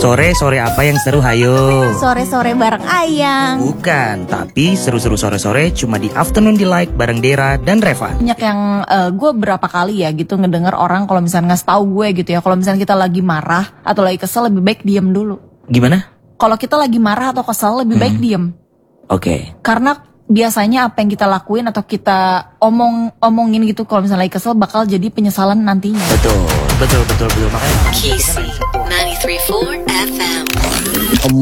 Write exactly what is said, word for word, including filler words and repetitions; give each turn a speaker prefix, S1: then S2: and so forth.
S1: Sore-sore apa yang seru hayo?
S2: Sore-sore bareng Ayang.
S1: Bukan, tapi seru-seru sore-sore cuma di Afternoon Delight bareng Dera dan Reva.
S2: Banyak yang uh, gue berapa kali ya gitu ngedenger orang kalau misalnya ngasih tahu gue gitu ya, kalau misalnya kita lagi marah atau lagi kesel lebih baik diem dulu.
S1: Gimana?
S2: Kalau kita lagi marah atau kesel lebih baik
S1: Hmm.
S2: diem.
S1: Oke. Okay.
S2: Karena biasanya apa yang kita lakuin atau kita omong omongin gitu kalau misalnya lagi kesel bakal jadi penyesalan nantinya.
S1: Betul, betul, betul, betul. Makanya
S3: Kisi ninety-three point four F M.